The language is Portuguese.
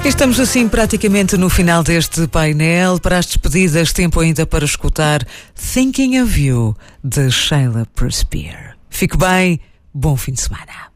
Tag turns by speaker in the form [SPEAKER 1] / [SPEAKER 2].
[SPEAKER 1] Estamos assim praticamente no final deste painel. Para as despedidas, tempo ainda para escutar Thinking of You, de Sheila Prespear. Fique bem, bom fim de semana.